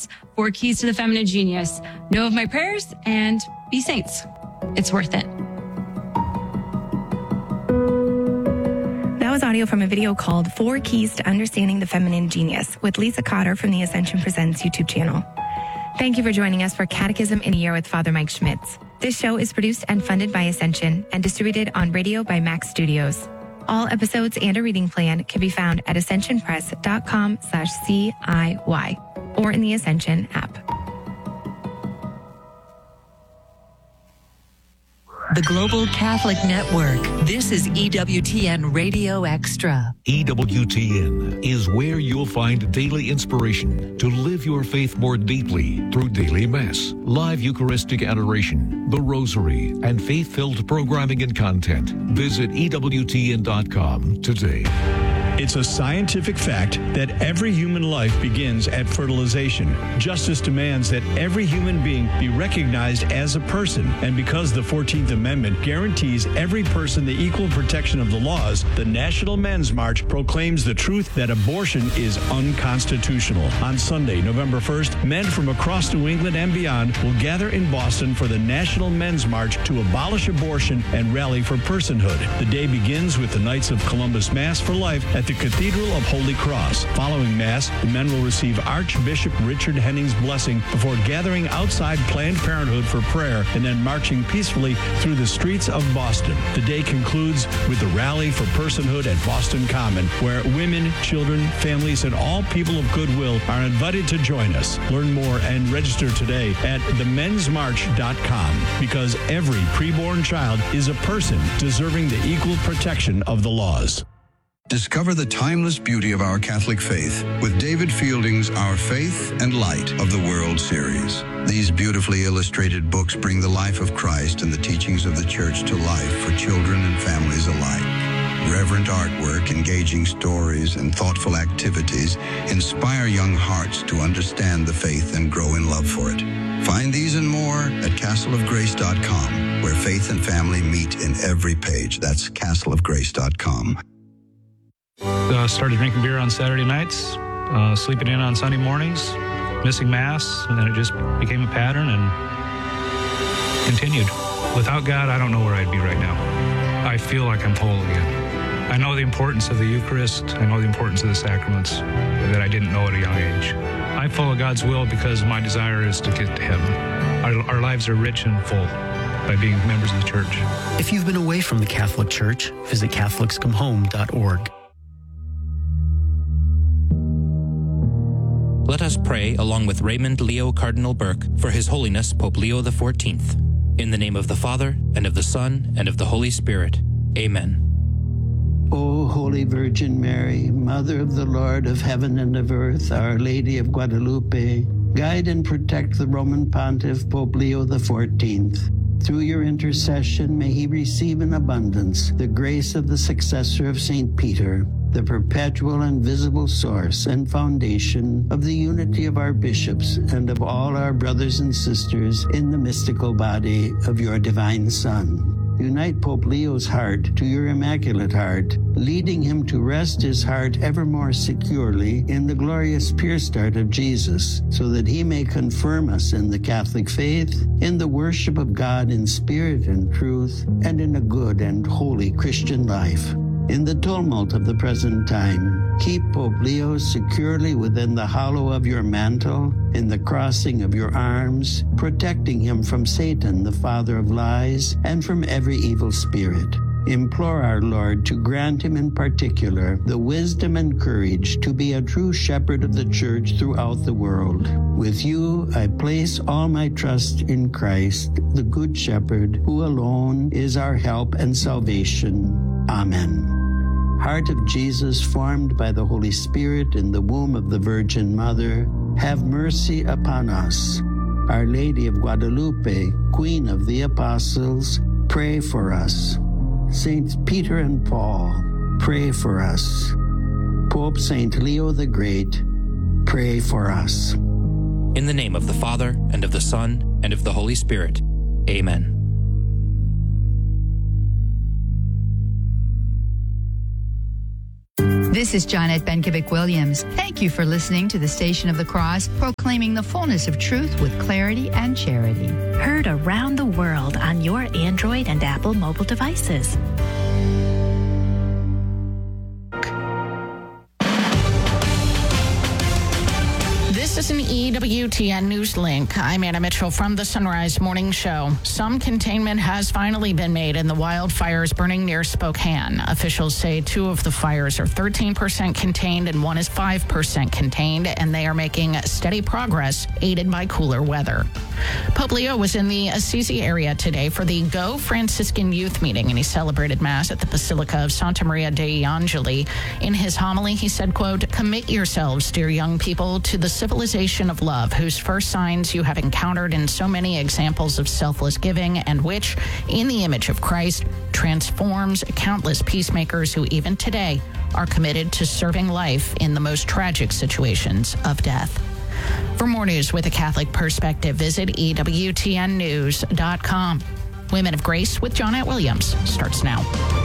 Genius, 4 Keys to the Feminine Genius. Know of my prayers and be saints. It's worth it. That was audio from a video called 4 Keys to Understanding the Feminine Genius with Lisa Cotter from the Ascension Presents YouTube channel. Thank you for joining us for Catechism in a Year with Father Mike Schmitz. This show is produced and funded by Ascension and distributed on radio by Max Studios. All episodes and a reading plan can be found at ascensionpress.com/CIY or in the Ascension app. The Global Catholic Network. This is EWTN Radio Extra. EWTN is where you'll find daily inspiration to live your faith more deeply through daily Mass, live Eucharistic adoration, the Rosary, and faith-filled programming and content. Visit EWTN.com today. It's a scientific fact that every human life begins at fertilization. Justice demands that every human being be recognized as a person, and because the 14th Amendment guarantees every person the equal protection of the laws, the National Men's March proclaims the truth that abortion is unconstitutional. On Sunday, November 1st, men from across New England and beyond will gather in Boston for the National Men's March to abolish abortion and rally for personhood. The day begins with the Knights of Columbus Mass for Life at the Cathedral of Holy Cross. Following Mass, the men will receive Archbishop Richard Henning's blessing before gathering outside Planned Parenthood for prayer and then marching peacefully through the streets of Boston. The day concludes with the Rally for Personhood at Boston Common, where women, children, families, and all people of goodwill are invited to join us. Learn more and register today at themensmarch.com, because every preborn child is a person deserving the equal protection of the laws. Discover the timeless beauty of our Catholic faith with David Fielding's Our Faith and Light of the World series. These beautifully illustrated books bring the life of Christ and the teachings of the Church to life for children and families alike. Reverent artwork, engaging stories, and thoughtful activities inspire young hearts to understand the faith and grow in love for it. Find these and more at castleofgrace.com, where faith and family meet in every page. That's castleofgrace.com. Started drinking beer on Saturday nights, sleeping in on Sunday mornings, missing Mass, and then it just became a pattern and continued. Without God, I don't know where I'd be right now. I feel like I'm whole again. I know the importance of the Eucharist. I know the importance of the sacraments that I didn't know at a young age. I follow God's will because my desire is to get to heaven. Our lives are rich and full by being members of the Church. If you've been away from the Catholic Church, visit CatholicsComeHome.org. Let us pray along with Raymond Leo Cardinal Burke for His Holiness Pope Leo XIV. In the name of the Father, and of the Son, and of the Holy Spirit. Amen. O Holy Virgin Mary, Mother of the Lord of heaven and of earth, Our Lady of Guadalupe, guide and protect the Roman Pontiff Pope Leo XIV. Through your intercession, may he receive in abundance the grace of the successor of St. Peter, the perpetual and visible source and foundation of the unity of our bishops and of all our brothers and sisters in the mystical body of your divine Son. Unite Pope Leo's heart to your Immaculate Heart, leading him to rest his heart ever more securely in the glorious pure start of Jesus, so that he may confirm us in the Catholic faith, in the worship of God in spirit and truth, and in a good and holy Christian life. In the tumult of the present time, keep Pope Leo securely within the hollow of your mantle, in the crossing of your arms, protecting him from Satan, the father of lies, and from every evil spirit. Implore our Lord to grant him in particular the wisdom and courage to be a true shepherd of the Church throughout the world. With you, I place all my trust in Christ, the Good Shepherd, who alone is our help and salvation. Amen. Heart of Jesus, formed by the Holy Spirit in the womb of the Virgin Mother, have mercy upon us. Our Lady of Guadalupe, Queen of the Apostles, pray for us. Saints Peter and Paul, pray for us. Pope Saint Leo the Great, pray for us. In the name of the Father, and of the Son, and of the Holy Spirit. Amen. This is Jonette Benkovic-Williams. Thank you for listening to the Station of the Cross, proclaiming the fullness of truth with clarity and charity. Heard around the world on your Android and Apple mobile devices. This is an EWTN News Link. I'm Anna Mitchell from the Sunrise Morning Show. Some containment has finally been made in the wildfires burning near Spokane. Officials say 2 of the fires are 13% contained and 1 is 5% contained, and they are making steady progress, aided by cooler weather. Pope Leo was in the Assisi area today for the Go Franciscan Youth Meeting, and he celebrated Mass at the Basilica of Santa Maria dei Angeli. In his homily, he said, quote, "Commit yourselves, dear young people, to the civilization of love, whose first signs you have encountered in so many examples of selfless giving, and which, in the image of Christ, transforms countless peacemakers who even today are committed to serving life in the most tragic situations of death." For more news with a Catholic perspective, visit EWTNnews.com. Women of Grace with Jonette Williams starts now.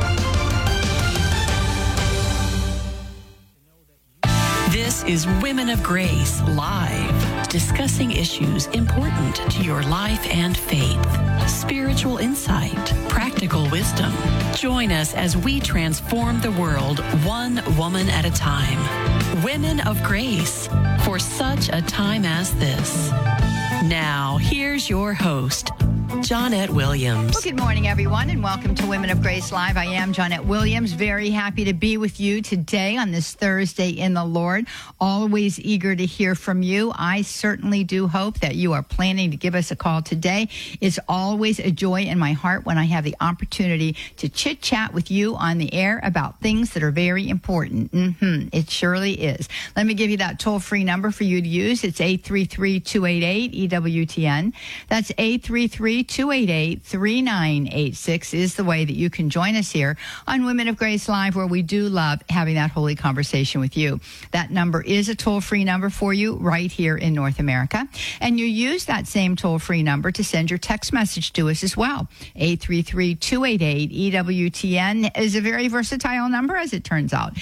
This is Women of Grace Live, discussing issues important to your life and faith. Spiritual insight, practical wisdom. Join us as we transform the world one woman at a time. Women of Grace, for such a time as this. Now, here's your host, Jonette Williams. Well, good morning, everyone, and welcome to Women of Grace Live. I am Jonette Williams. Very happy to be with you today on this Thursday in the Lord. Always eager to hear from you. I certainly do hope that you are planning to give us a call today. It's always a joy in my heart when I have the opportunity to chit-chat with you on the air about things that are very important. It surely is. Let me give you that toll-free number for you to use. It's 833-288-EWTN. That's 833-288-3986 is the way that you can join us here on Women of Grace Live, where we do love having that holy conversation with you. That number is a toll-free number for you right here in North America. And you use that same toll-free number to send your text message to us as well. 833-288-EWTN is a very versatile number, as it turns out.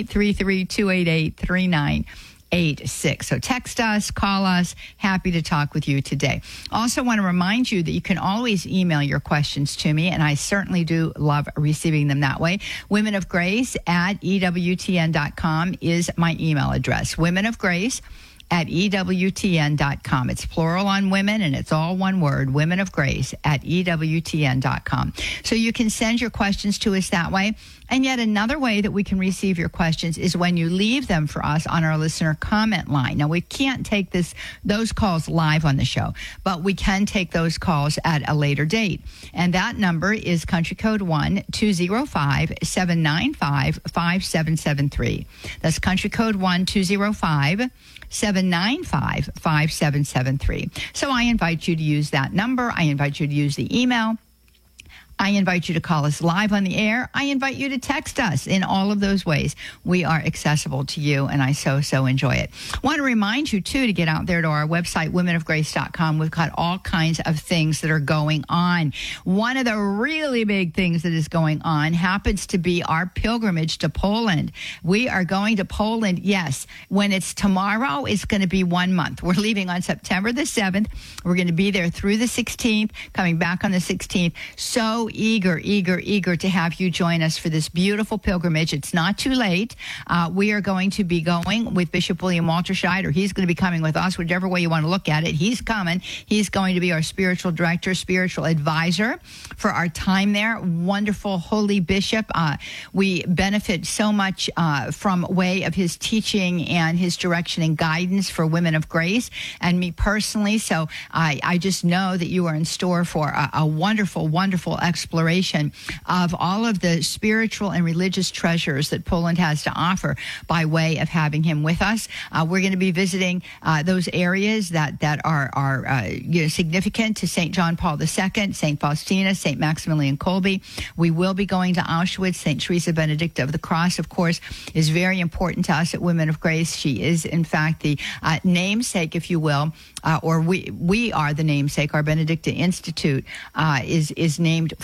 833-288-3986. So text us, call us. Happy to talk with you today. Also want to remind you that you can always email your questions to me, and I certainly do love receiving them that way. Women of Grace at EWTN.com is my email address. Women of Grace at EWTN.com. It's plural on women, and it's all one word, Women of Grace at EWTN.com. So you can send your questions to us that way. And yet another way that we can receive your questions is when you leave them for us on our listener comment line. Now, we can't take those calls live on the show, but we can take those calls at a later date. And that number is country code 1-205-795-5773. That's country code 1-205-795-5773. So I invite you to use that number. I invite you to use the email. I invite you to call us live on the air. I invite you to text us. In all of those ways, we are accessible to you, and I so enjoy it. I want to remind you, too, to get out there to our website, womenofgrace.com. We've got all kinds of things that are going on. One of the really big things that is going on happens to be our pilgrimage to Poland. We are going to Poland, yes. When it's tomorrow, it's going to be 1 month. We're leaving on September the 7th. We're going to be there through the 16th, coming back on the 16th. So eager to have you join us for this beautiful pilgrimage. It's not too late. We are going to be going with Bishop William Walterscheid, or he's going to be coming with us, whichever way you want to look at it. He's coming. He's going to be our spiritual director, spiritual advisor for our time there. Wonderful, holy bishop. We benefit so much from way of his teaching and his direction and guidance for Women of Grace and me personally. So I just know that you are in store for a wonderful exploration of all of the spiritual and religious treasures that Poland has to offer by way of having him with us. We're going to be visiting those areas that are significant to St. John Paul II, St. Faustina, St. Maximilian Kolbe. We will be going to Auschwitz. St. Teresa Benedicta of the Cross, of course, is very important to us at Women of Grace. She is, in fact, the namesake, if you will, or we are the namesake. Our Benedicta Institute is named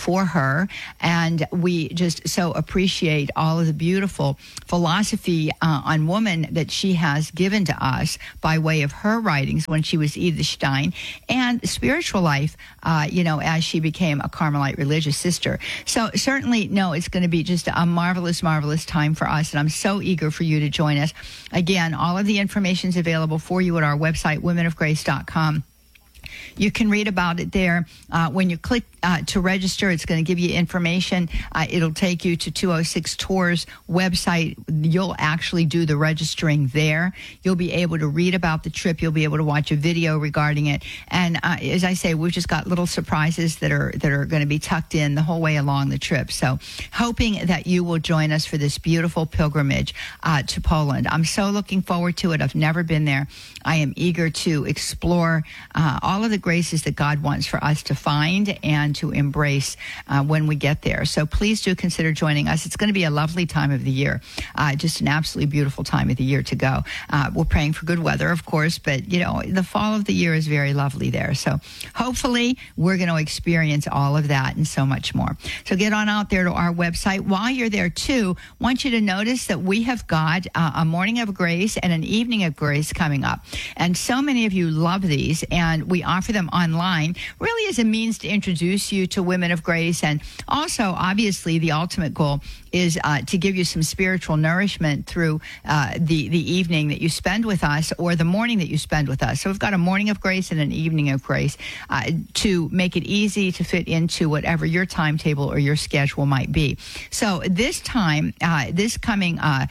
for her. And we just so appreciate all of the beautiful philosophy on woman that she has given to us by way of her writings when she was Edith Stein, and spiritual life, as she became a Carmelite religious sister. So certainly, no, it's going to be just a marvelous, marvelous time for us. And I'm so eager for you to join us. Again, all of the information is available for you at our website, womenofgrace.com. You can read about it there. When you click to register, it's going to give you information. It'll take you to 206 Tours website. You'll actually do the registering there. You'll be able to read about the trip. You'll be able to watch a video regarding it. And as I say, we've just got little surprises that are going to be tucked in the whole way along the trip. So hoping that you will join us for this beautiful pilgrimage to Poland. I'm so looking forward to it. I've never been there. I am eager to explore all of the graces that God wants for us to find and to embrace when we get there. So please do consider joining us. It's going to be a lovely time of the year, just an absolutely beautiful time of the year to go. We're praying for good weather, of course, but, the fall of the year is very lovely there. So hopefully we're going to experience all of that and so much more. So get on out there to our website. While you're there, too, I want you to notice that we have got a morning of grace and an evening of grace coming up. And so many of you love these, and we offer them online really as a means to introduce you to Women of Grace. And also, obviously, the ultimate goal is to give you some spiritual nourishment through the evening that you spend with us or the morning that you spend with us. So we've got a morning of grace and an evening of grace to make it easy to fit into whatever your timetable or your schedule might be. So this time, this coming, the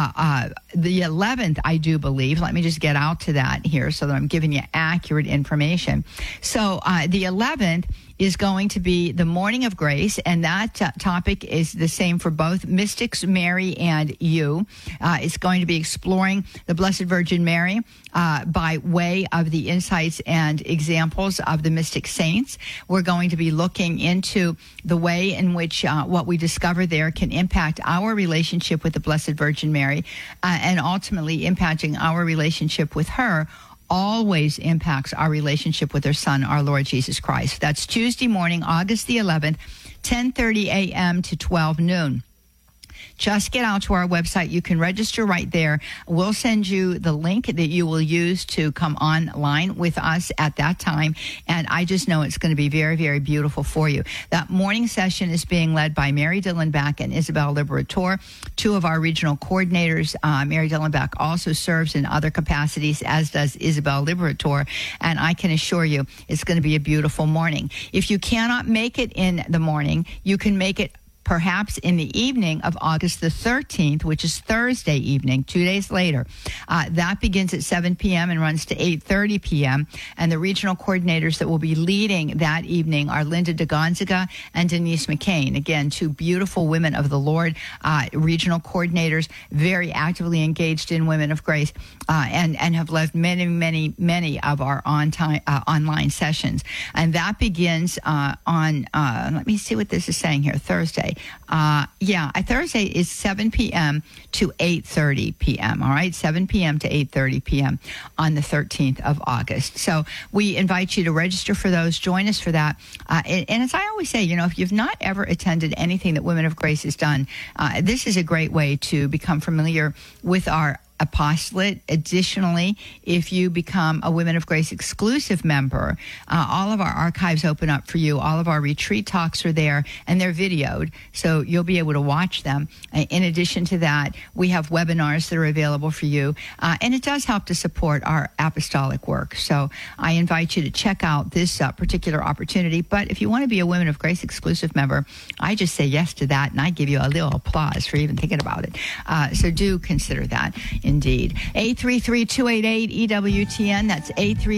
11th, I do believe, let me just get out to that here so that I'm giving you accurate information. So the 11th is going to be the Morning of Grace, and that topic is the same for both Mystics Mary and you. It's going to be exploring the Blessed Virgin Mary by way of the insights and examples of the mystic saints. We're going to be looking into the way in which what we discover there can impact our relationship with the Blessed Virgin Mary, and ultimately impacting our relationship with her always impacts our relationship with her Son, our Lord Jesus Christ. That's Tuesday morning, August the 11th, 10:30 a.m. to 12 noon. Just get out to our website. You can register right there. We'll send you the link that you will use to come online with us at that time. And I just know it's going to be very, very beautiful for you. That morning session is being led by Mary Dillenbach and Isabel Liberator, two of our regional coordinators. Mary Dillenbach also serves in other capacities, as does Isabel Liberator. And I can assure you it's going to be a beautiful morning. If you cannot make it in the morning, you can make it perhaps in the evening of August the 13th, which is Thursday evening, 2 days later. That begins at 7 p.m. and runs to 8:30 p.m. And the regional coordinators that will be leading that evening are Linda de Gonzaga and Denise McCain. Again, two beautiful women of the Lord, regional coordinators, very actively engaged in Women of Grace, and have led many, many, many of our online sessions. And that begins on, let me see what this is saying here, Thursday. Thursday is 7 p.m. to 8:30 p.m., all right? 7 p.m. to 8:30 p.m. on the 13th of August. So we invite you to register for those. Join us for that. And as I always say, if you've not ever attended anything that Women of Grace has done, this is a great way to become familiar with our apostolate. Additionally, if you become a Women of Grace exclusive member, all of our archives open up for you. All of our retreat talks are there, and they're videoed, so you'll be able to watch them. In addition to that, we have webinars that are available for you, and it does help to support our apostolic work. So I invite you to check out this particular opportunity. But if you want to be a Women of Grace exclusive member, I just say yes to that, and I give you a little applause for even thinking about it. So do consider that. Indeed. 833-288-EWTN. That's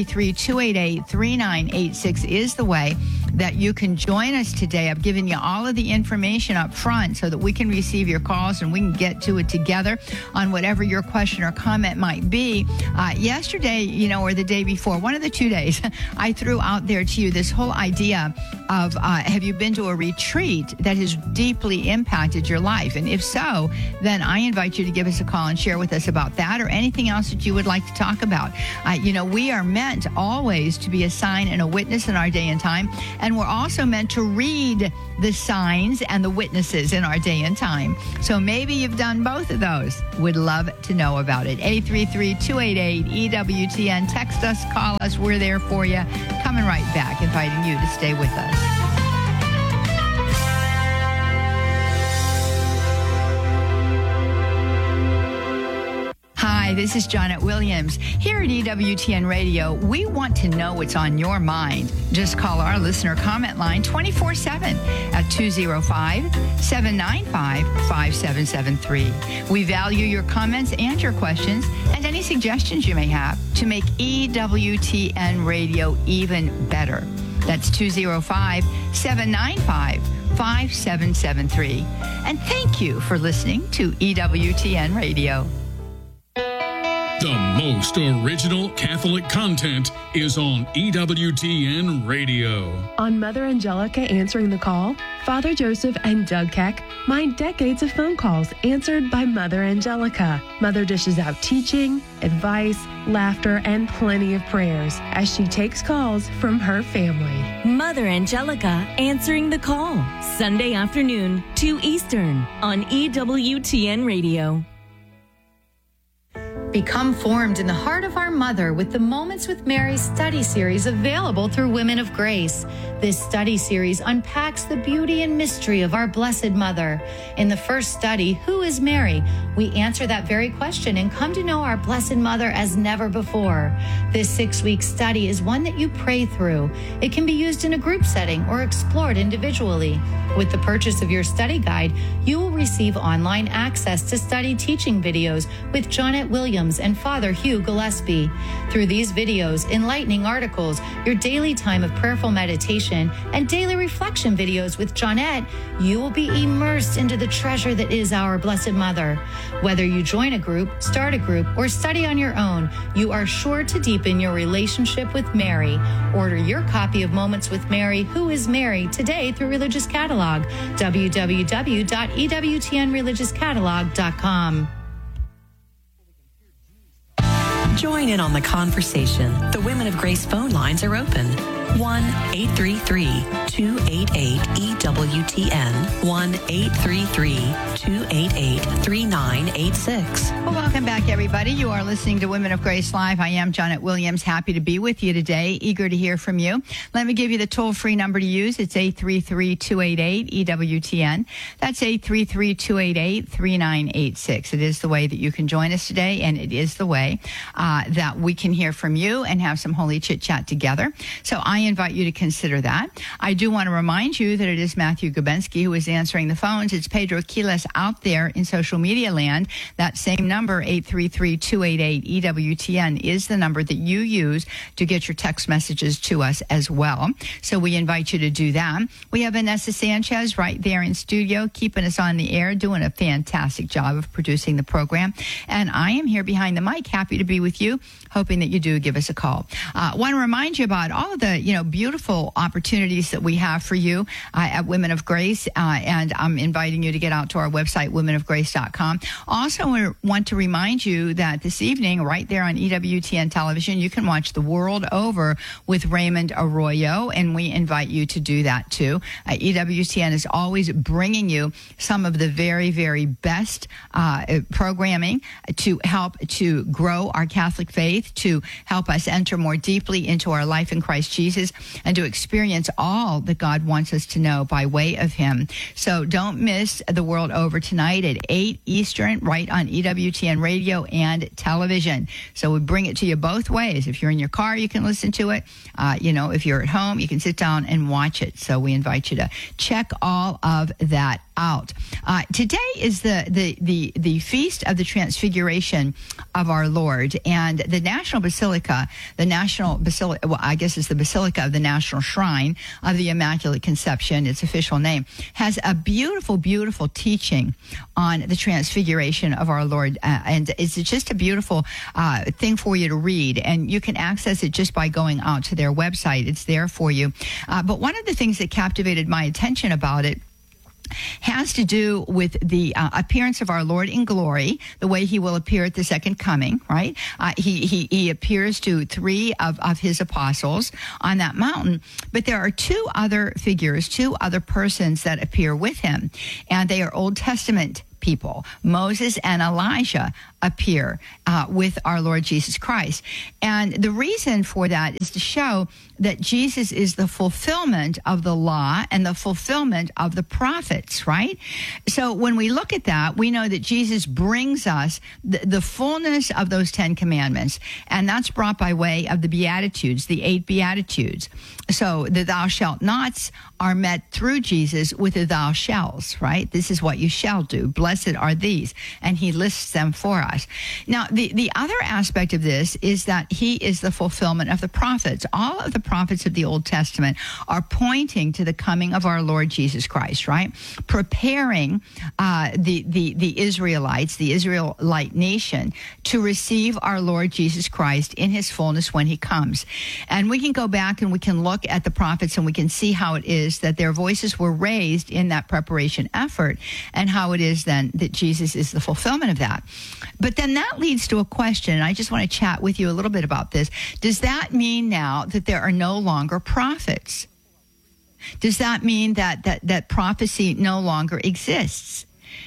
833-288-3986 is the way that you can join us today. I've given you all of the information up front so that we can receive your calls and we can get to it together on whatever your question or comment might be. Yesterday, or the day before, one of the 2 days, I threw out there to you this whole idea of have you been to a retreat that has deeply impacted your life? And if so, then I invite you to give us a call and share with us about that or anything else that you would like to talk about. We are meant always to be a sign and a witness in our day and time. And And we're also meant to read the signs and the witnesses in our day and time. So maybe you've done both of those. Would love to know about it. 833-288-EWTN. Text us, call us. We're there for you. Coming right back, inviting you to stay with us. Hi, this is Janet Williams. Here at EWTN Radio, we want to know what's on your mind. Just call our listener comment line 24/7 at 205-795-5773. We value your comments and your questions and any suggestions you may have to make EWTN Radio even better. That's 205-795-5773. And thank you for listening to EWTN Radio. The most original Catholic content is on EWTN Radio. On Mother Angelica Answering the Call, Father Joseph and Doug Keck mine decades of phone calls answered by Mother Angelica. Mother dishes out teaching, advice, laughter, and plenty of prayers as she takes calls from her family. Mother Angelica Answering the Call, Sunday afternoon, 2 Eastern, on EWTN Radio. Become formed in the heart of our mother with the Moments with Mary study series available through Women of Grace. This study series unpacks the beauty and mystery of our Blessed Mother. In the first study, Who is Mary? We answer that very question and come to know our Blessed Mother as never before. This 6-week study is one that you pray through. It can be used in a group setting or explored individually. With the purchase of your study guide, you will receive online access to study teaching videos with Janet Williams and Father Hugh Gillespie. Through these videos, enlightening articles, your daily time of prayerful meditation, and daily reflection videos with Janet, you will be immersed into the treasure that is our Blessed Mother. Whether you join a group, start a group, or study on your own, you are sure to deepen your relationship with Mary. Order your copy of Moments with Mary, Who is Mary, today through Religious Catalog, www.ewtnreligiouscatalog.com. Join in on the conversation. The Women of Grace phone lines are open. 1-833-288-EWTN. 1-833-288-3986. Well, welcome back, everybody. You are listening to Women of Grace Live. I am Janet Williams. Happy to be with you today. Eager to hear from you. Let me give you the toll-free number to use. It's 833-288-EWTN. That's 833-288-3986. It is the way that you can join us today, and it is the way that we can hear from you and have some holy chit-chat together. So I invite you to consider that. I do want to remind you that it is Matthew Gubensky who is answering the phones. It's Pedro Quiles out there in social media land. That same number, 833-288-EWTN, is the number that you use to get your text messages to us as well. So we invite you to do that. We have Vanessa Sanchez right there in studio, keeping us on the air, doing a fantastic job of producing the program. And I am here behind the mic, happy to be with you, hoping that you do give us a call. I want to remind you about all of the, beautiful opportunities that we have for you at Women of Grace. And I'm inviting you to get out to our website, womenofgrace.com. Also, I want to remind you that this evening, right there on EWTN television, you can watch The World Over with Raymond Arroyo, and we invite you to do that too. EWTN is always bringing you some of the very, very best programming to help to grow our Catholic faith, to help us enter more deeply into our life in Christ Jesus, and to experience all that God wants us to know by way of Him. So don't miss The World Over tonight at 8 Eastern, right on EWTN radio and television. So we bring it to you both ways. If you're in your car, you can listen to it. If you're at home, you can sit down and watch it. So we invite you to check all of that out. Today is the Feast of the Transfiguration of our Lord, and the National Basilica, I guess it's the Basilica of the National Shrine of the Immaculate Conception, its official name, has a beautiful, beautiful teaching on the Transfiguration of our Lord, and it's just a beautiful thing for you to read, and you can access it just by going out to their website. It's there for you. But one of the things that captivated my attention about it has to do with the appearance of our Lord in glory, the way he will appear at the second coming, right? He appears to 3 of his apostles on that mountain, but there are 2 other figures, 2 other persons that appear with him, and they are Old Testament people. Moses and Elijah appear with our Lord Jesus Christ. And the reason for that is to show that Jesus is the fulfillment of the law and the fulfillment of the prophets, right? So when we look at that, we know that Jesus brings us the fullness of those 10 commandments, and that's brought by way of the Beatitudes, the 8 Beatitudes. So the thou shalt nots are met through Jesus with the thou shalls, right? This is what you shall do. Blessed are these. And he lists them for us. Now, the other aspect of this is that he is the fulfillment of the prophets. All of the prophets of the Old Testament are pointing to the coming of our Lord Jesus Christ, right? Preparing the Israelites, the Israelite nation, to receive our Lord Jesus Christ in his fullness when he comes. And we can go back and we can look at the prophets and we can see how it is that their voices were raised in that preparation effort, and how it is then that Jesus is the fulfillment of that. But then that leads to a question, and I just want to chat with you a little bit about this. Does that mean now that there are no longer prophets? Does that mean that prophecy no longer exists?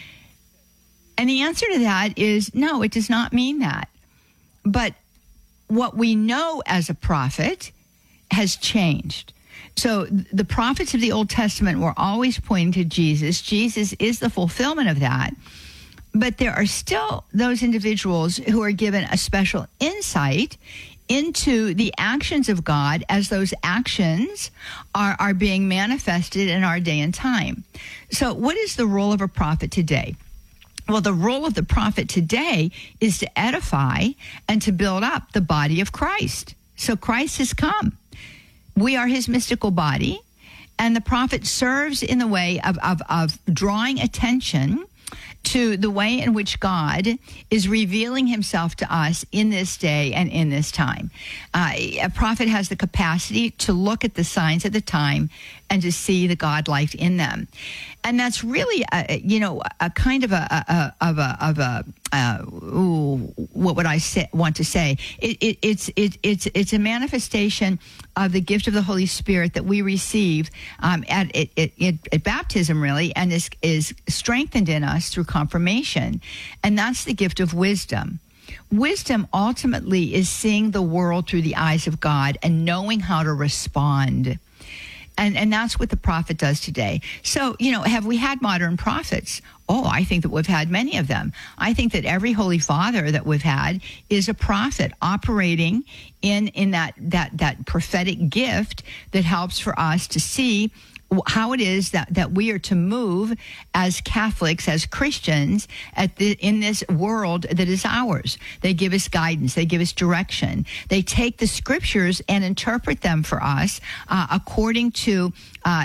And the answer to that is no, it does not mean that. But what we know as a prophet has changed. So the prophets of the Old Testament were always pointing to Jesus. Jesus is the fulfillment of that. But there are still those individuals who are given a special insight into the actions of God as those actions are being manifested in our day and time. So what is the role of a prophet today? Well, the role of the prophet today is to edify and to build up the body of Christ. So Christ has come. We are his mystical body, and the prophet serves in the way of drawing attention to the way in which God is revealing himself to us in this day and in this time. A prophet has the capacity to look at the signs of the time and to see the God life in them. And that's really, a kind of what would I say? Want to say? It's a manifestation of the gift of the Holy Spirit that we receive at baptism, really, and is strengthened in us through confirmation, and that's the gift of wisdom. Wisdom ultimately is seeing the world through the eyes of God and knowing how to respond. And that's what the prophet does today. So, have we had modern prophets? Oh, I think that we've had many of them. I think that every Holy Father that we've had is a prophet operating in that prophetic gift that helps for us to see how it is that we are to move as Catholics, as Christians, in this world that is ours. They give us guidance. They give us direction. They take the scriptures and interpret them for us according to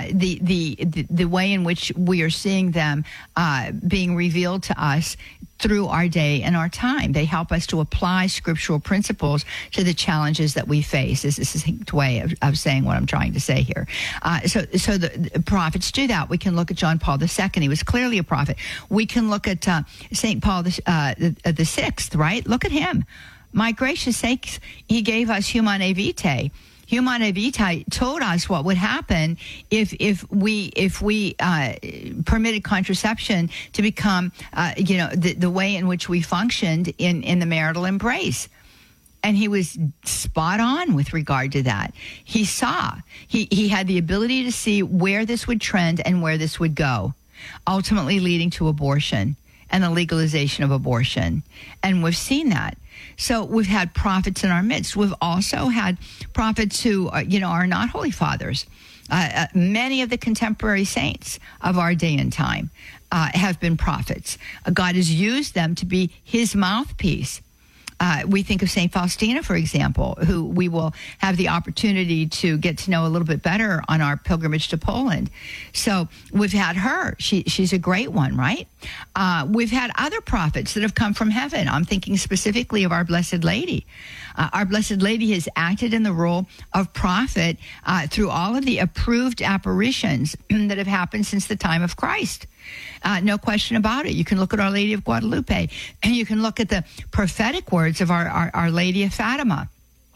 the way in which we are seeing them being revealed to us through our day and our time. They help us to apply scriptural principles to the challenges that we face. This is a succinct way of saying what I'm trying to say here. So the prophets do that. We can look at John Paul II. He was clearly a prophet. We can look at St. Paul the Sixth, right? Look at him. My gracious sakes, he gave us Humanae Vitae. Humanae Vitae told us what would happen if we permitted contraception to become, the way in which we functioned in the marital embrace. And he was spot on with regard to that. He saw, he had the ability to see where this would trend and where this would go, ultimately leading to abortion and the legalization of abortion. And we've seen that. So we've had prophets in our midst. We've also had prophets who, are not holy fathers. Many of the contemporary saints of our day and time have been prophets. God has used them to be his mouthpiece. We think of St. Faustina, for example, who we will have the opportunity to get to know a little bit better on our pilgrimage to Poland. So we've had her. She's a great one, right? We've had other prophets that have come from heaven. I'm thinking specifically of our Blessed Lady. Our Blessed Lady has acted in the role of prophet through all of the approved apparitions that have happened since the time of Christ. No question about it. You can look at Our Lady of Guadalupe, and you can look at the prophetic words of Our Lady of Fatima.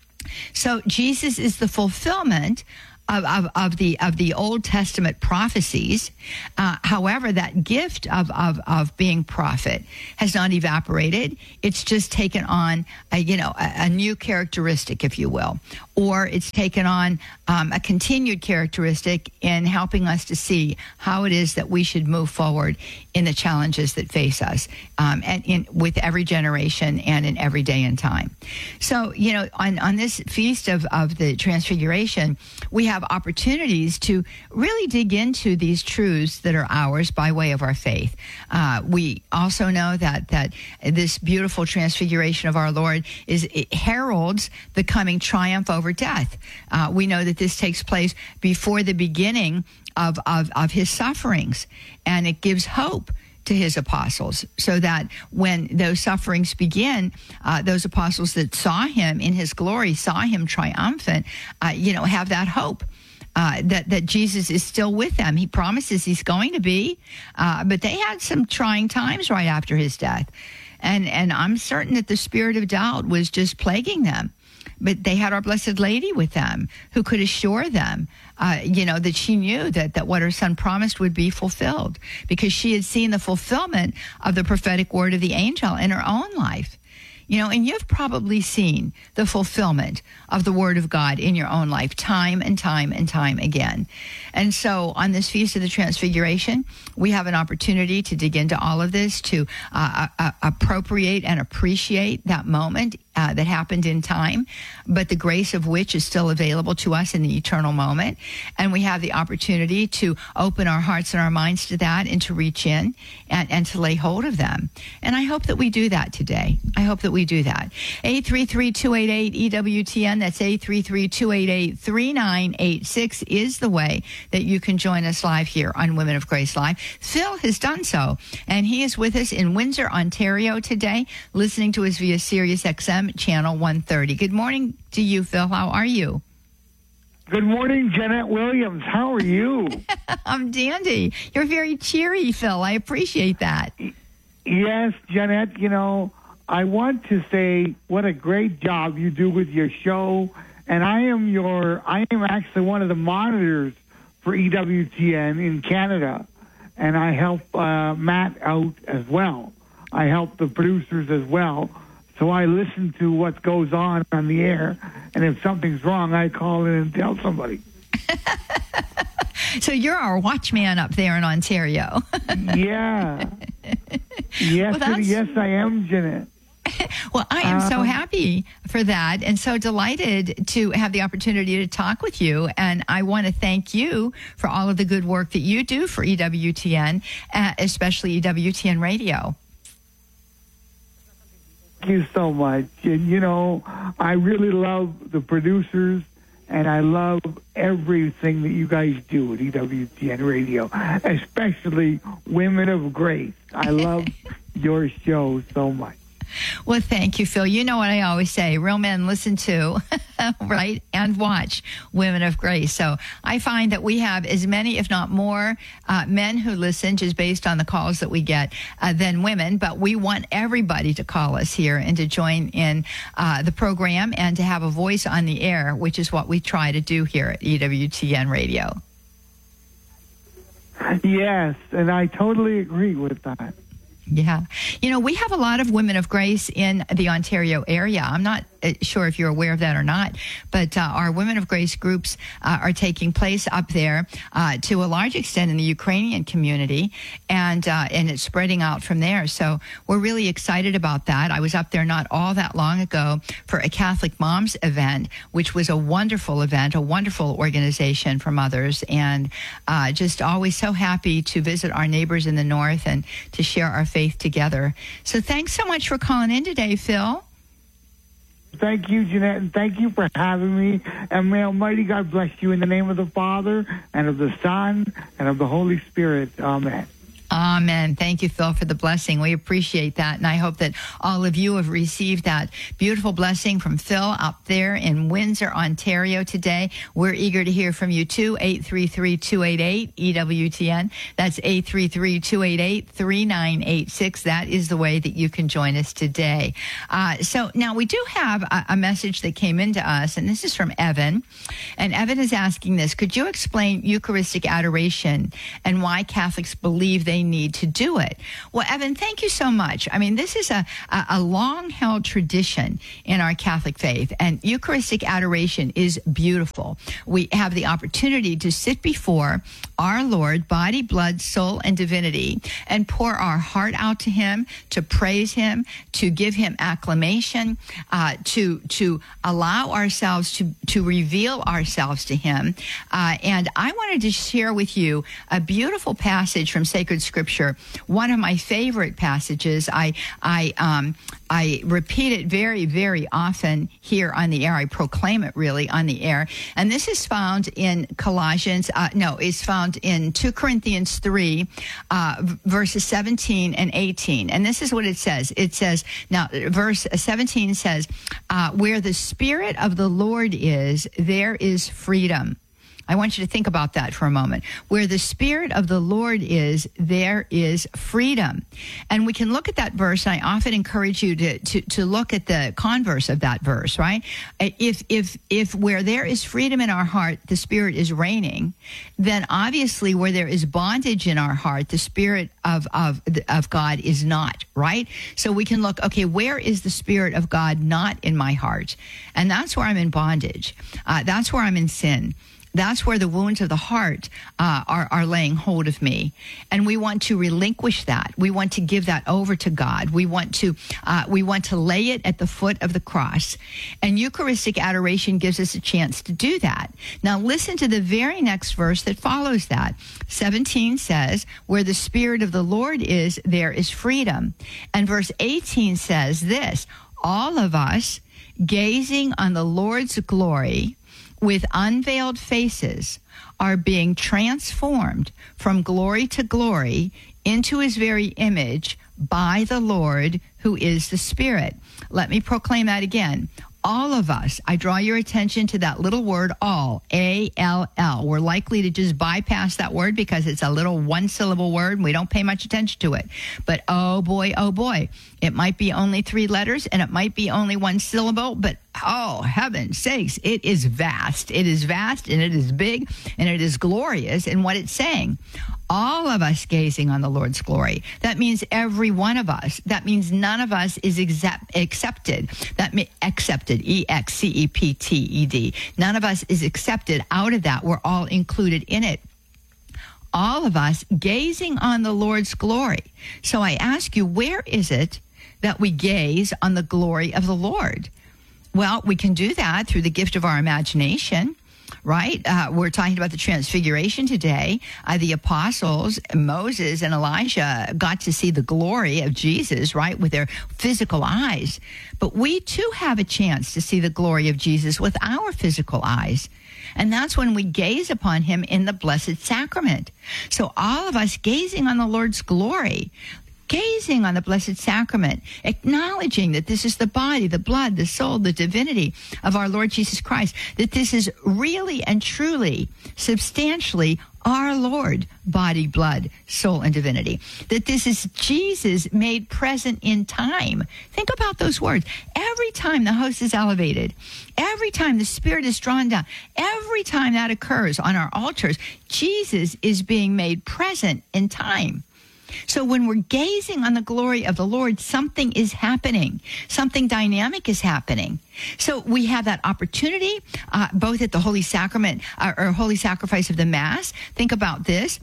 So Jesus is the fulfillment of the Old Testament prophecies. However, that gift of being prophet has not evaporated. It's just taken on a new characteristic, if you will, or it's taken on a continued characteristic in helping us to see how it is that we should move forward in the challenges that face us, and with every generation and in every day and time. So, on this feast of the Transfiguration, we have opportunities to really dig into these truths that are ours by way of our faith. We also know that this beautiful Transfiguration of our Lord it heralds the coming triumph over death. We know that this takes place before the beginning of his sufferings, and it gives hope to his apostles, so that when those sufferings begin, those apostles that saw him in his glory, saw him triumphant, have that hope that Jesus is still with them. He promises he's going to be, but they had some trying times right after his death, and I'm certain that the spirit of doubt was just plaguing them. But they had Our Blessed Lady with them, who could assure them, that she knew that what her son promised would be fulfilled, because she had seen the fulfillment of the prophetic word of the angel in her own life. And you've probably seen the fulfillment of the word of God in your own life time and time and time again. And so on this Feast of the Transfiguration, we have an opportunity to dig into all of this, to appropriate and appreciate that moment that happened in time, but the grace of which is still available to us in the eternal moment. And we have the opportunity to open our hearts and our minds to that, and to reach in and to lay hold of them. And I hope that we do that today. I hope that we do that. 833-288-EWTN, that's 833-288-3986 is the way that you can join us live here on Women of Grace Live. Phil has done so, and he is with us in Windsor, Ontario today, listening to us via Sirius XM channel 130. Good morning to you, Phil. How are you? Good morning, Jeanette Williams. How are you? I'm dandy. You're very cheery, Phil. I appreciate that. Yes, Jeanette, I want to say what a great job you do with your show. And I am actually one of the monitors for EWTN in Canada. And I help Matt out as well. I help the producers as well. So I listen to what goes on the air. And if something's wrong, I call in and tell somebody. So you're our watchman up there in Ontario. Yeah. Yes, I am, Jeanette. Well, I am so happy for that, and so delighted to have the opportunity to talk with you. And I want to thank you for all of the good work that you do for EWTN, especially EWTN Radio. Thank you so much. And, I really love the producers, and I love everything that you guys do at EWTN Radio, especially Women of Grace. I love your show so much. Well, thank you, Phil. You know what I always say, real men listen to, right, and watch Women of Grace. So I find that we have as many, if not more, men who listen, just based on the calls that we get, than women. But we want everybody to call us here and to join in the program and to have a voice on the air, which is what we try to do here at EWTN Radio. Yes, and I totally agree with that. Yeah. We have a lot of Women of Grace in the Ontario area. I'm not sure if you're aware of that or not, but our Women of Grace groups are taking place up there to a large extent in the Ukrainian community, and it's spreading out from there. So we're really excited about that. I was up there not all that long ago for a Catholic Moms event, which was a wonderful event, a wonderful organization for mothers, and just always so happy to visit our neighbors in the north and to share our faith together. So thanks so much for calling in today, Phil. Thank you, Jeanette, and thank you for having me. And may Almighty God bless you in the name of the Father, and of the Son, and of the Holy Spirit. Amen. Amen. Thank you, Phil, for the blessing. We appreciate that. And I hope that all of you have received that beautiful blessing from Phil up there in Windsor, Ontario today. We're eager to hear from you too. 833-288-EWTN. That's 833-288-3986. That is the way that you can join us today. So now we do have a message that came into us, and this is from Evan. And Evan is asking this: could you explain Eucharistic adoration and why Catholics believe they need to do it? Well, Evan, thank you so much. I mean, this is a long-held tradition in our Catholic faith, and Eucharistic adoration is beautiful. We have the opportunity to sit before our Lord, body, blood, soul, and divinity, and pour our heart out to him, to praise him, to give him acclamation, to allow ourselves to reveal ourselves to him. And I wanted to share with you a beautiful passage from Sacred Scripture, one of my favorite passages. I repeat it very, very often here on the air. I proclaim it really on the air. And this is found in it's found in 2 Corinthians 3, verses 17 and 18. And this is what it says. It says, now, verse 17 says, where the Spirit of the Lord is, there is freedom. I want you to think about that for a moment. Where the Spirit of the Lord is, there is freedom. And we can look at that verse, and I often encourage you to look at the converse of that verse, right? If where there is freedom in our heart, the Spirit is reigning, then obviously where there is bondage in our heart, the Spirit of God is not, right? So we can look, okay, where is the Spirit of God not in my heart? And that's where I'm in bondage. That's where I'm in sin. That's where the wounds of the heart are laying hold of me. And we want to relinquish that. We want to give that over to God. We want to lay it at the foot of the cross. And Eucharistic adoration gives us a chance to do that. Now listen to the very next verse that follows that. 17 says, where the Spirit of the Lord is, there is freedom. And verse 18 says this: all of us, gazing on the Lord's glory, with unveiled faces, are being transformed from glory to glory into his very image by the Lord, who is the Spirit. Let me proclaim that again. All of us, I draw your attention to that little word, all, A-L-L. We're likely to just bypass that word because it's a little one-syllable word and we don't pay much attention to it. But oh boy, it might be only 3 letters and it might be only 1 syllable, but oh, heaven's sakes, it is vast. It is vast and it is big and it is glorious in what it's saying. All of us gazing on the Lord's glory. That means every one of us. That means none of us is accepted. Accepted, E-X-C-E-P-T-E-D. None of us is accepted out of that. We're all included in it. All of us gazing on the Lord's glory. So I ask you, where is it that we gaze on the glory of the Lord? Well, we can do that through the gift of our imagination. Right? We're talking about the Transfiguration today. The apostles, Moses and Elijah, got to see the glory of Jesus, right, with their physical eyes. But we too have a chance to see the glory of Jesus with our physical eyes. And that's when we gaze upon him in the Blessed Sacrament. So all of us gazing on the Lord's glory, gazing on the Blessed Sacrament, acknowledging that this is the body, the blood, the soul, the divinity of our Lord Jesus Christ, that this is really and truly, substantially our Lord, body, blood, soul, and divinity, that this is Jesus made present in time. Think about those words. Every time the host is elevated, every time the Spirit is drawn down, every time that occurs on our altars, Jesus is being made present in time. So when we're gazing on the glory of the Lord, something is happening. Something dynamic is happening. So we have that opportunity, both at the Holy Sacrament or Holy Sacrifice of the Mass. Think about this: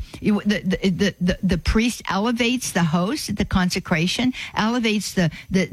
the priest elevates the host at the consecration, elevates the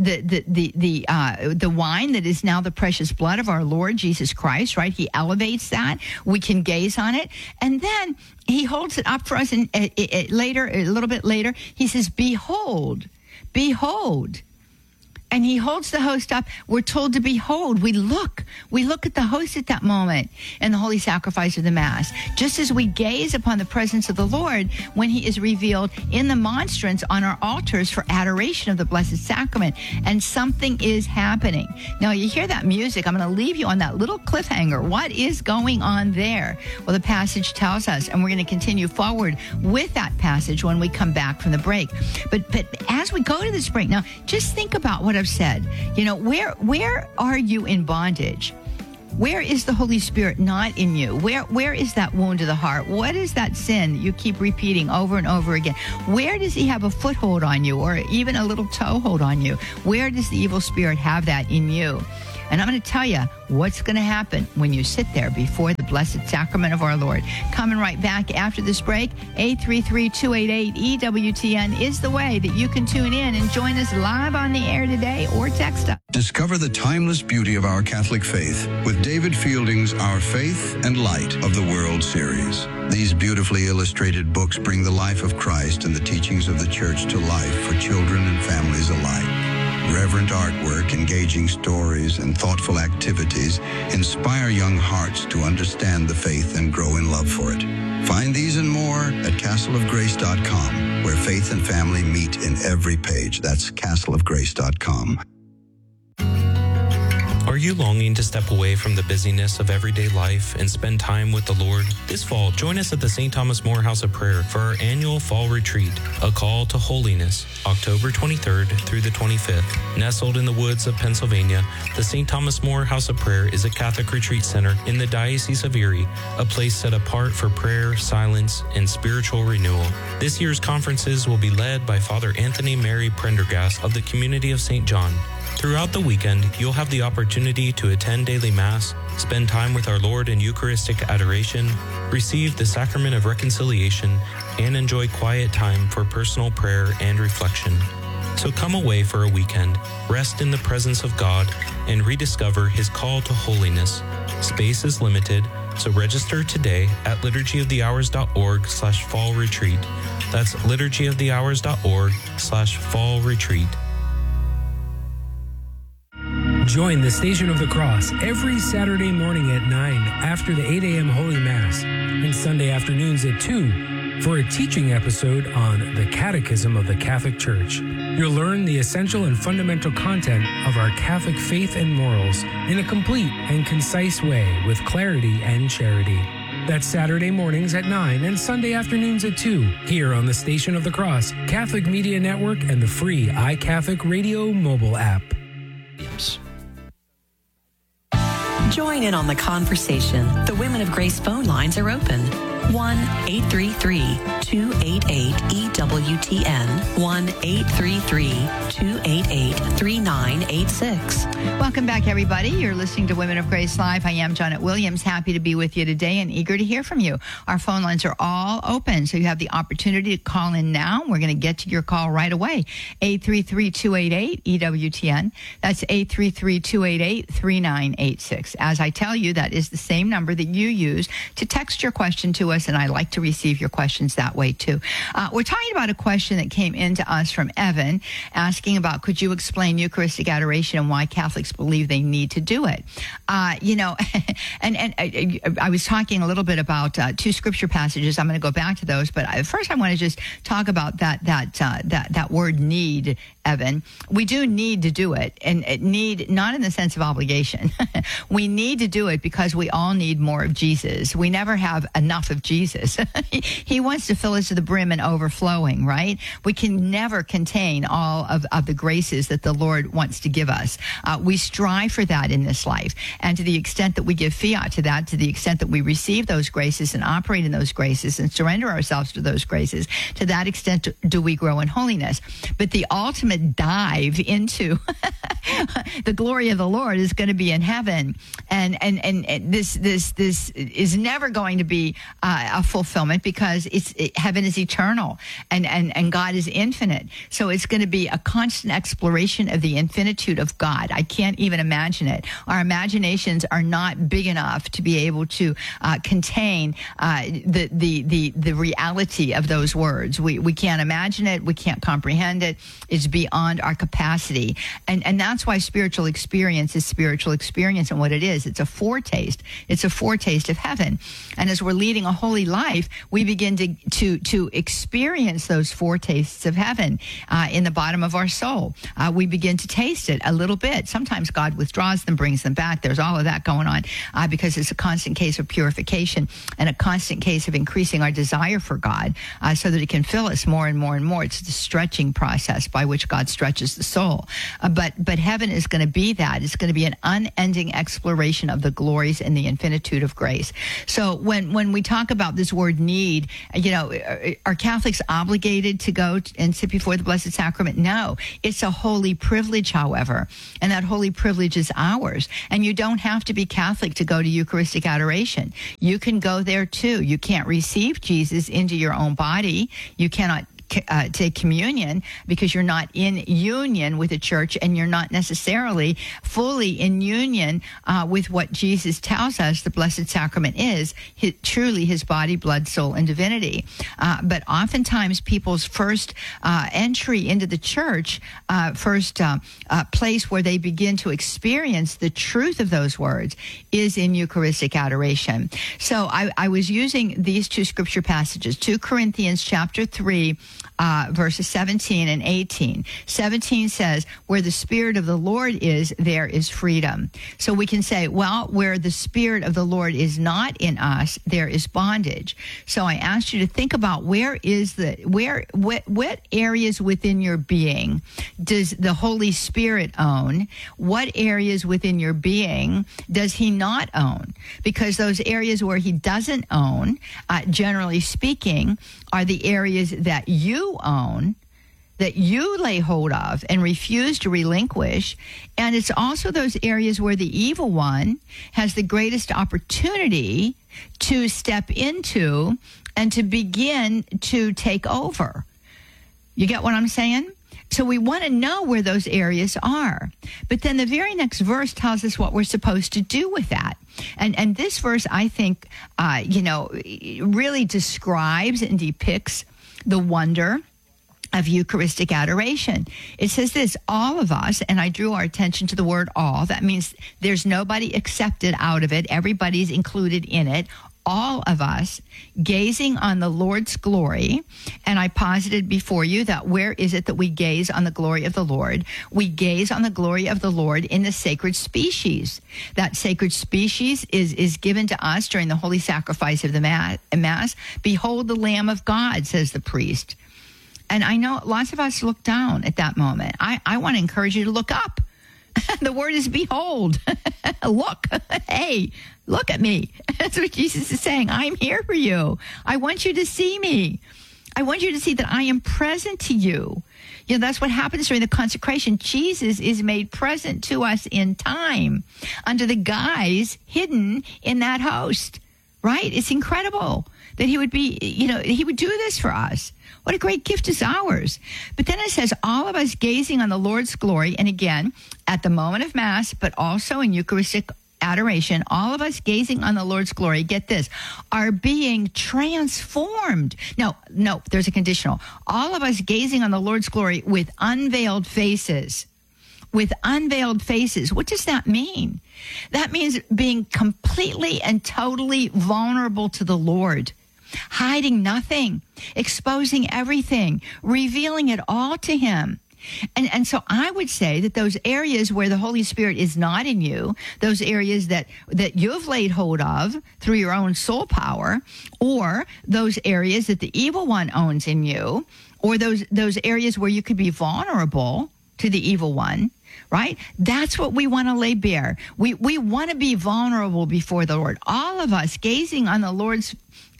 wine that is now the precious blood of our Lord Jesus Christ. Right? He elevates that. We can gaze on it, and then he holds it up for us. And a little bit later, he says, "Behold, behold." And he holds the host up. We're told to behold. We look at the host at that moment in the holy sacrifice of the Mass. Just as we gaze upon the presence of the Lord when he is revealed in the monstrance on our altars for adoration of the Blessed Sacrament. And something is happening. Now, you hear that music. I'm going to leave you on that little cliffhanger. What is going on there? Well, the passage tells us, and we're going to continue forward with that passage when we come back from the break. But as we go to this break, now, just think about what I've said. You know, where are you in bondage? Where is the Holy Spirit not in you? Where is that wound to the heart? What is that sin that you keep repeating over and over again? Where does he have a foothold on you, or even a little toehold on you? Where does the evil spirit have that in you? And I'm going to tell you what's going to happen when you sit there before the Blessed Sacrament of our Lord. Coming right back after this break, 833-288-EWTN is the way that you can tune in and join us live on the air today, or text us. Discover the timeless beauty of our Catholic faith with David Fielding's Our Faith and Light of the World series. These beautifully illustrated books bring the life of Christ and the teachings of the Church to life for children and families alike. Reverent artwork, engaging stories, and thoughtful activities inspire young hearts to understand the faith and grow in love for it. Find these and more at castleofgrace.com, where faith and family meet in every page. That's castleofgrace.com. Are you longing to step away from the busyness of everyday life and spend time with the Lord? This fall, join us at the St. Thomas More House of Prayer for our annual fall retreat, A Call to Holiness, October 23rd through the 25th. Nestled in the woods of Pennsylvania, the St. Thomas More House of Prayer is a Catholic retreat center in the Diocese of Erie, a place set apart for prayer, silence, and spiritual renewal. This year's conferences will be led by Father Anthony Mary Prendergast of the Community of St. John. Throughout the weekend, you'll have the opportunity to attend daily Mass, spend time with our Lord in Eucharistic adoration, receive the Sacrament of Reconciliation, and enjoy quiet time for personal prayer and reflection. So come away for a weekend, rest in the presence of God, and rediscover His call to holiness. Space is limited, so register today at liturgyofthehours.org/fall retreat. That's liturgyofthehours.org/fall retreat. Join the Station of the Cross every Saturday morning at 9 after the 8 a.m. Holy Mass and Sunday afternoons at 2 for a teaching episode on the Catechism of the Catholic Church. You'll learn the essential and fundamental content of our Catholic faith and morals in a complete and concise way with clarity and charity. That's Saturday mornings at 9 and Sunday afternoons at 2 here on the Station of the Cross, Catholic Media Network, and the free iCatholic Radio mobile app. Join in on the conversation. The Women of Grace phone lines are open. 1-833-288-EWTN. 1-833-288-3986. Welcome back, everybody. You're listening to Women of Grace Live. I am Janet Williams. Happy to be with you today and eager to hear from you. Our phone lines are all open, so you have the opportunity to call in now. We're going to get to your call right away. 833-288-EWTN. That's 833-288-3986. As I tell you, that is the same number that you use to text your question to us, and I like to receive your questions that way too. We're talking about a question that came into us from Evan, asking about, could you explain Eucharistic adoration and why Catholics believe they need to do it? And I was talking a little bit about two scripture passages. I'm going to go back to those, but first I want to just talk about that word need, Evan. We do need to do it, and need not in the sense of obligation. We need to do it because we all need more of Jesus. We never have enough of Jesus. He wants to fill us to the brim and overflowing, right? We can never contain all of the graces that the Lord wants to give us. We strive for that in this life. And to the extent that we give fiat to that, to the extent that we receive those graces and operate in those graces and surrender ourselves to those graces, to that extent do we grow in holiness. But the ultimate dive into the glory of the Lord is going to be in heaven. And this is never going to be a fulfillment, because heaven is eternal and God is infinite. So it's going to be a constant exploration of the infinitude of God. I can't even imagine it. Our imaginations are not big enough to be able to contain the reality of those words. We can't imagine it. We can't comprehend it. It's beyond our capacity. And that's why spiritual experience is spiritual experience, and what it is. It's a foretaste. It's a foretaste of heaven. And as we're leading a holy life, we begin to experience those foretastes of heaven in the bottom of our soul. We begin to taste it a little bit. Sometimes God withdraws them, brings them back. There's all of that going on because it's a constant case of purification and a constant case of increasing our desire for God so that it can fill us more and more and more. It's the stretching process by which God stretches the soul. But heaven is going to be that. It's going to be an unending exploration of the glories and the infinitude of grace. So when we talk about this word need, are Catholics obligated to go and sit before the Blessed Sacrament? No. It's a holy privilege, however, and that holy privilege is ours. And you don't have to be Catholic to go to Eucharistic adoration. You can go there too. You can't receive Jesus into your own body. You cannot take communion because you're not in union with the church, and you're not necessarily fully in union with what Jesus tells us the Blessed Sacrament is, truly his body, blood, soul, and divinity. But oftentimes people's first entry into the church, first place where they begin to experience the truth of those words is in Eucharistic adoration. So I was using these two scripture passages, 2 Corinthians chapter 3, verses 17 and 18. 17 says, where the Spirit of the Lord is, there is freedom. So we can say, well, where the Spirit of the Lord is not in us, there is bondage. So I asked you to think about what areas within your being does the Holy Spirit own? What areas within your being does he not own? Because those areas where he doesn't own, generally speaking, are the areas that you own, that you lay hold of and refuse to relinquish. And it's also those areas where the evil one has the greatest opportunity to step into and to begin to take over. You get what I'm saying? So we want to know where those areas are. But then the very next verse tells us what we're supposed to do with that. And this verse, I think, really describes and depicts the wonder of Eucharistic adoration. It says this, all of us, and I drew our attention to the word all. That means there's nobody accepted out of it. Everybody's included in it. All of us gazing on the Lord's glory. And I posited before you that where is it that we gaze on the glory of the Lord? We gaze on the glory of the Lord in the sacred species. That sacred species is given to us during the holy sacrifice of the Mass. Behold the Lamb of God, says the priest. And I know lots of us look down at that moment. I want to encourage you to look up. The word is behold. Look. Hey, look at me. That's what Jesus is saying. I'm here for you. I want you to see me. I want you to see that I am present to you. That's what happens during the consecration. Jesus is made present to us in time under the guise hidden in that host, right? It's incredible that he would be, he would do this for us. What a great gift is ours. But then it says, all of us gazing on the Lord's glory, and again, at the moment of Mass, but also in Eucharistic adoration, all of us gazing on the Lord's glory, get this, are being transformed. No, there's a conditional. All of us gazing on the Lord's glory with unveiled faces. With unveiled faces. What does that mean? That means being completely and totally vulnerable to the Lord. Hiding nothing, exposing everything, revealing it all to him. And so I would say that those areas where the Holy Spirit is not in you, those areas that you've laid hold of through your own soul power, or those areas that the evil one owns in you, or those areas where you could be vulnerable to the evil one, right? That's what we want to lay bare. We want to be vulnerable before the Lord. All of us gazing on the Lord's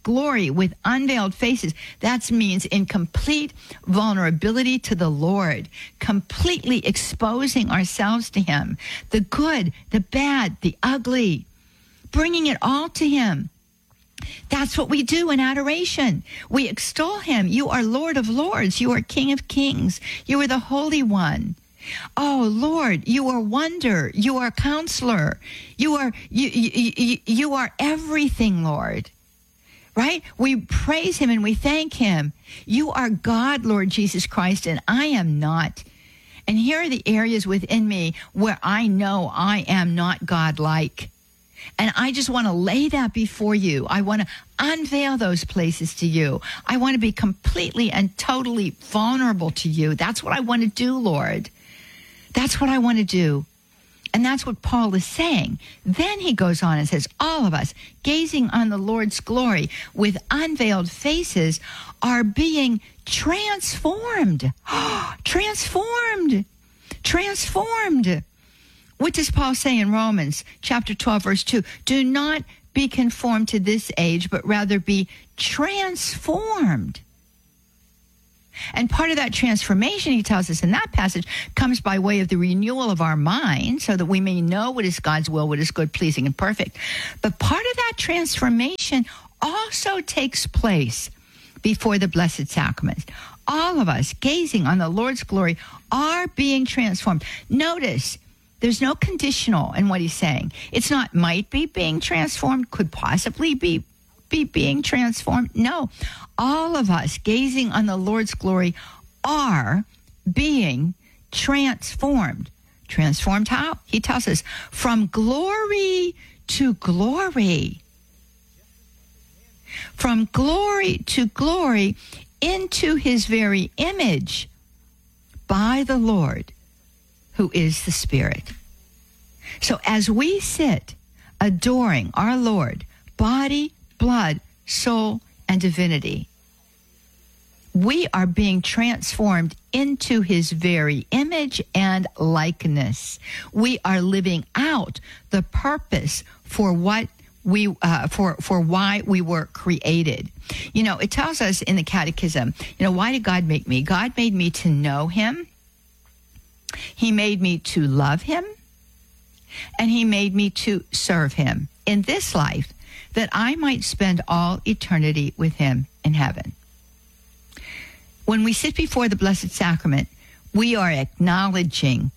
glory with unveiled faces. That means in complete vulnerability to the Lord, completely exposing ourselves to him, the good, the bad, the ugly, bringing it all to him. That's what we do in adoration. We extol him. You are Lord of Lords. You are King of Kings. You are the Holy One. Oh, Lord, you are wonder. You are counselor. You are everything, Lord. Right? We praise him and we thank him. You are God, Lord Jesus Christ, and I am not. And here are the areas within me where I know I am not God-like. And I just want to lay that before you. I want to unveil those places to you. I want to be completely and totally vulnerable to you. That's what I want to do, Lord. That's what I want to do. And that's what Paul is saying. Then he goes on and says, all of us, gazing on the Lord's glory with unveiled faces, are being transformed. Transformed. What does Paul say in Romans chapter 12, verse 2? Do not be conformed to this age, but rather be transformed. And part of that transformation, he tells us in that passage, comes by way of the renewal of our mind so that we may know what is God's will, what is good, pleasing, and perfect. But part of that transformation also takes place before the Blessed Sacrament. All of us, gazing on the Lord's glory, are being transformed. Notice, there's no conditional in what he's saying. It's not might be being transformed, could possibly be being transformed. No, all of us gazing on the Lord's glory are being transformed. Transformed how? He tells us from glory to glory. From glory to glory into his very image by the Lord, who is the Spirit. So as we sit adoring our Lord, body, blood, soul, and divinity, we are being transformed into his very image and likeness. We are living out the purpose for what we for why we were created. You know, it tells us in the Catechism, why did God make me? God made me to know him. He made me to love him, and he made me to serve him in this life, that I might spend all eternity with him in heaven. When we sit before the Blessed Sacrament, we are acknowledging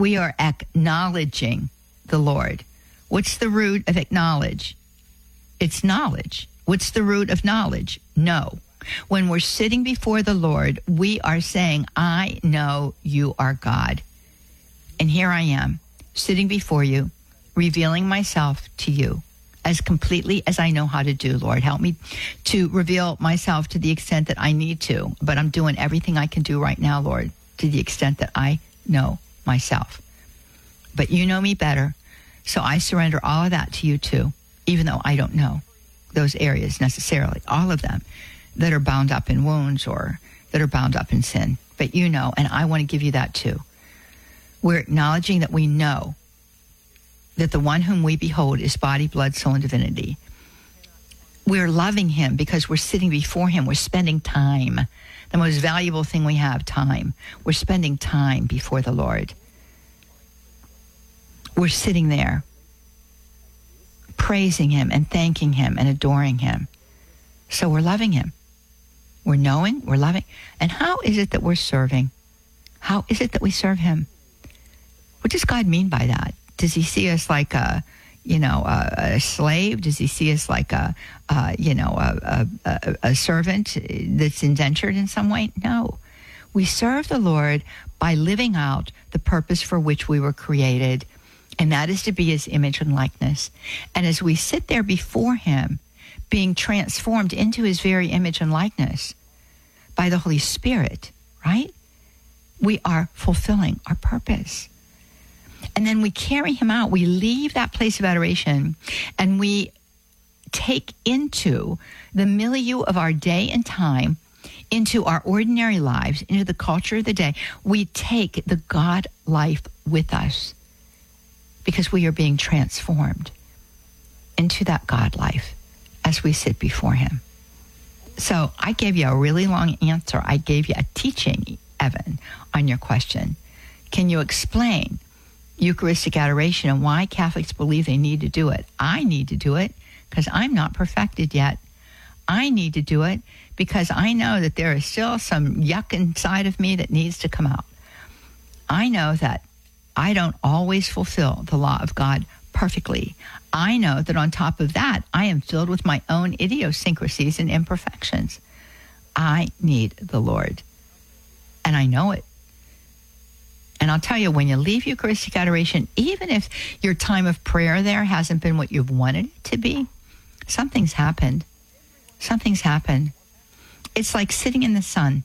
the Lord. What's the root of acknowledge? It's knowledge. What's the root of knowledge? Know. When we're sitting before the Lord, we are saying, I know you are God. And here I am, sitting before you, revealing myself to you as completely as I know how to do, Lord. Help me to reveal myself to the extent that I need to, but I'm doing everything I can do right now, Lord, to the extent that I know myself. But you know me better, so I surrender all of that to you too, even though I don't know those areas necessarily, all of them that are bound up in wounds or that are bound up in sin. But you know, and I want to give you that too. We're acknowledging that we know that the one whom we behold is body, blood, soul, and divinity. We're loving him because we're sitting before him. We're spending time. The most valuable thing we have, time. We're spending time before the Lord. We're sitting there praising him and thanking him and adoring him. So we're loving him. We're knowing, we're loving. And how is it that we're serving? How is it that we serve him? What does God mean by that? Does he see us like a slave? Does he see us like a servant that's indentured in some way? No. We serve the Lord by living out the purpose for which we were created, and that is to be his image and likeness. And as we sit there before him, being transformed into his very image and likeness by the Holy Spirit, right? We are fulfilling our purpose. And then we carry him out. We leave that place of adoration and we take into the milieu of our day and time, into our ordinary lives, into the culture of the day. We take the God life with us because we are being transformed into that God life as we sit before him. So I gave you a really long answer. I gave you a teaching, Evan, on your question. Can you explain Eucharistic adoration and why Catholics believe they need to do it? I need to do it because I'm not perfected yet. I need to do it because I know that there is still some yuck inside of me that needs to come out. I know that I don't always fulfill the law of God perfectly. I know that on top of that, I am filled with my own idiosyncrasies and imperfections. I need the Lord, and I know it. And I'll tell you, when you leave Eucharistic adoration, even if your time of prayer there hasn't been what you've wanted it to be, something's happened. Something's happened. It's like sitting in the sun.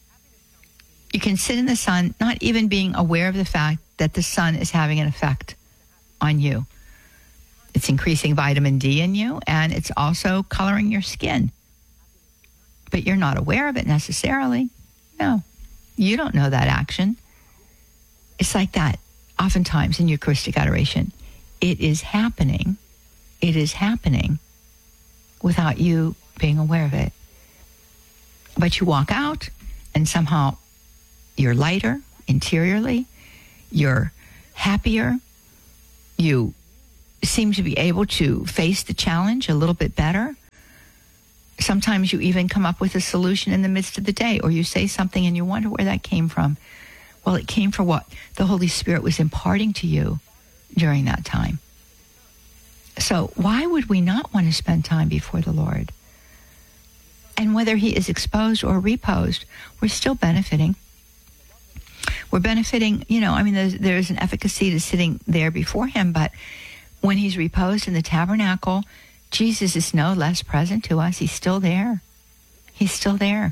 You can sit in the sun, not even being aware of the fact that the sun is having an effect on you. It's increasing vitamin D in you, and it's also coloring your skin. But you're not aware of it necessarily. No, you don't know that action. It's like that oftentimes in Eucharistic adoration. It is happening. It is happening without you being aware of it. But you walk out, and somehow you're lighter interiorly. You're happier. You seem to be able to face the challenge a little bit better. Sometimes you even come up with a solution in the midst of the day, or you say something and you wonder where that came from. Well, it came from what the Holy Spirit was imparting to you during that time. So why would we not want to spend time before the Lord? And whether he is exposed or reposed, we're still benefiting. We're benefiting, there's an efficacy to sitting there before him, but when he's reposed in the tabernacle, Jesus is no less present to us. He's still there. He's still there.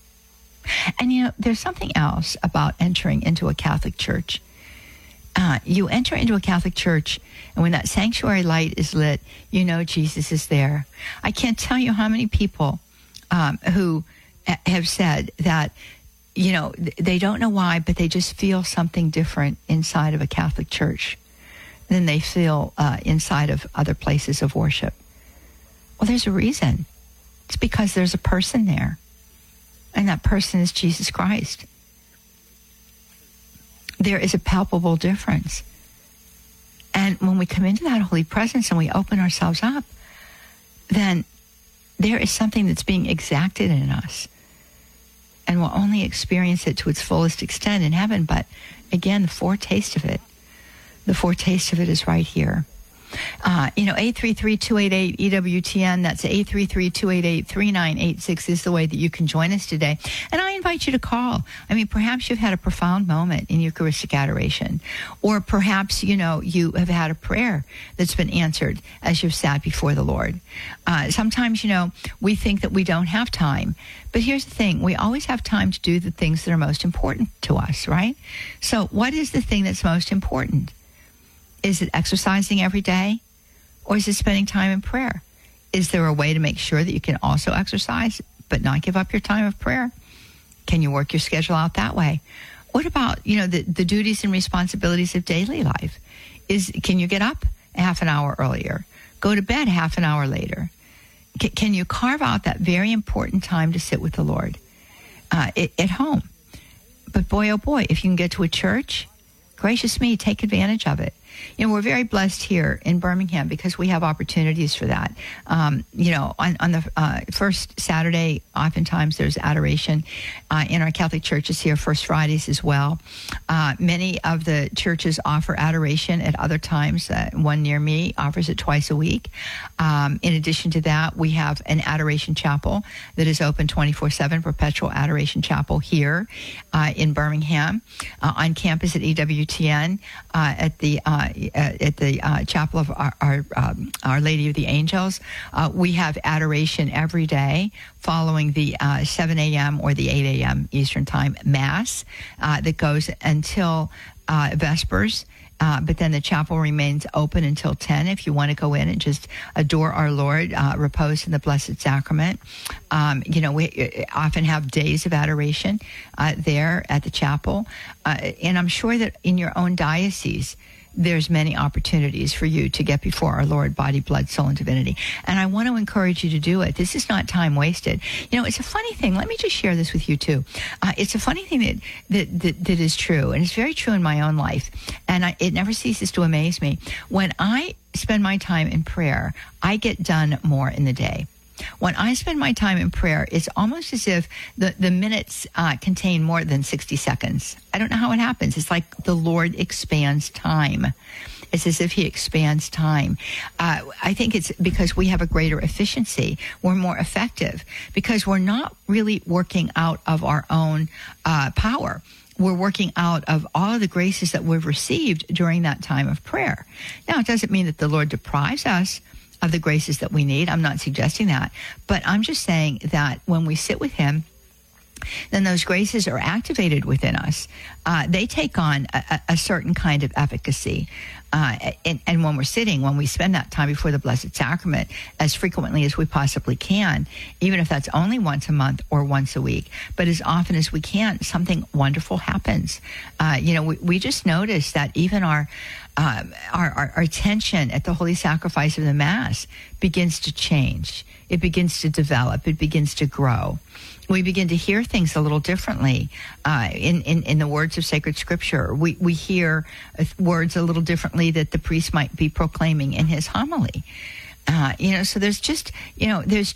And, there's something else about entering into a Catholic church. You enter into a Catholic church, and when that sanctuary light is lit, Jesus is there. I can't tell you how many people who have said that, they don't know why, but they just feel something different inside of a Catholic church than they feel inside of other places of worship. Well, there's a reason. It's because there's a person there, and that person is Jesus Christ. There is a palpable difference. And when we come into that holy presence and we open ourselves up, then there is something that's being exacted in us. And we'll only experience it to its fullest extent in heaven. But again, the foretaste of it is right here. 833-288-EWTN, that's 833-288-3986 is the way that you can join us today. And I invite you to call. Perhaps you've had a profound moment in Eucharistic adoration, or perhaps, you have had a prayer that's been answered as you've sat before the Lord. Sometimes, we think that we don't have time, but here's the thing. We always have time to do the things that are most important to us, right? So what is the thing that's most important? Is it exercising every day, or is it spending time in prayer? Is there a way to make sure that you can also exercise but not give up your time of prayer? Can you work your schedule out that way? What about, the duties and responsibilities of daily life? Can you get up half an hour earlier? Go to bed half an hour later? Can you carve out that very important time to sit with the Lord at home? But boy, oh boy, if you can get to a church, gracious me, take advantage of it. We're very blessed here in Birmingham because we have opportunities for that. On the first Saturday, oftentimes there's adoration in our Catholic churches here, First Fridays as well. Many of the churches offer adoration at other times. One near me offers it twice a week. In addition to that, we have an adoration chapel that is open 24/7, Perpetual Adoration Chapel here in Birmingham, on campus at EWTN, at the chapel of Our Lady of the Angels. We have adoration every day following the 7 a.m. or the 8 a.m. Eastern Time Mass that goes until Vespers. But then the chapel remains open until 10 if you want to go in and just adore our Lord, repose in the Blessed Sacrament. We often have days of adoration there at the chapel. And I'm sure that in your own diocese, there's many opportunities for you to get before our Lord, body, blood, soul, and divinity. And I want to encourage you to do it. This is not time wasted. You know, it's a funny thing. Let me just share this with you too. It's a funny thing that is true, and it's very true in my own life. And it never ceases to amaze me. When I spend my time in prayer, I get done more in the day. When I spend my time in prayer, it's almost as if the minutes contain more than 60 seconds. I don't know how it happens. It's like the Lord expands time. It's as if he expands time. I think it's because we have a greater efficiency. We're more effective because we're not really working out of our own power. We're working out of all of the graces that we've received during that time of prayer. Now, it doesn't mean that the Lord deprives us of the graces that we need. I'm not suggesting that. But I'm just saying that when we sit with him, then those graces are activated within us. They take on a certain kind of efficacy. And when we're sitting, when we spend that time before the Blessed Sacrament as frequently as we possibly can, even if that's only once a month or once a week, but as often as we can, something wonderful happens. We just notice that even our attention at the Holy Sacrifice of the Mass begins to change. It begins to develop. It begins to grow. We begin to hear things a little differently in the words of sacred scripture. We hear words a little differently that the priest might be proclaiming in his homily. So there's just